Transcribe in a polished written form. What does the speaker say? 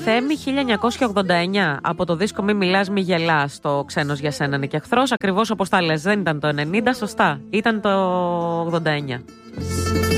Θέμη 1989 από το δίσκο «Μη μιλάς, μη γελάς», το «Ξένος για σένα είναι και εχθρός», ακριβώς όπως τα λες, δεν ήταν το 90, σωστά, ήταν το 89.